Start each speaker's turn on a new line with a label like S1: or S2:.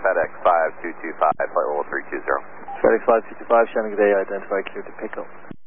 S1: FedEx 5225, flight level 320.
S2: FedEx 5225, Shannon, good day, identify clear to pick up.